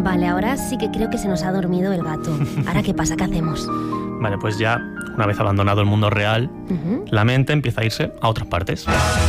Vale, ahora sí que creo que se nos ha dormido el gato. ¿Ahora qué pasa? ¿Qué hacemos? Vale, pues ya, una vez abandonado el mundo real, la mente empieza a irse a otras partes.